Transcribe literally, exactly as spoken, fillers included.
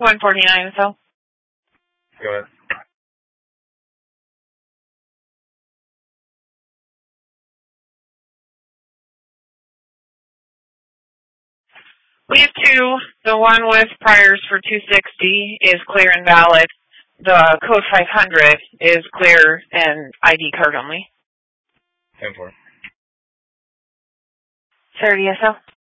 one forty-nine, so. Go ahead. We have two. The one with priors for two sixty is clear and valid. The code five hundred is clear and I D card only. ten four. thirty S L.